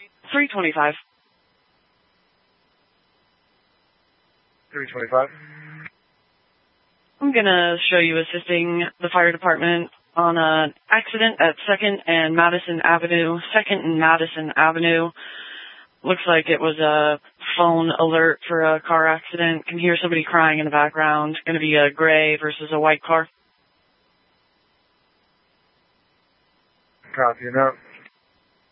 325. 325. I'm going to show you assisting the fire department on an accident at 2nd and Madison Avenue. 2nd and Madison Avenue. Looks like it was a phone alert for a car accident. Can hear somebody crying in the background. Going to be a gray versus a white car. Copy, no.